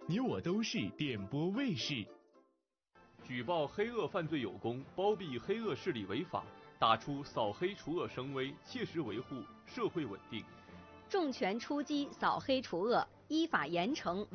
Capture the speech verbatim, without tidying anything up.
你我都是电波卫士。 举报黑恶犯罪有功，包庇黑恶势力违法，打出扫黑除恶声威，切实维护社会稳定。 重拳出击扫黑除恶，依法严惩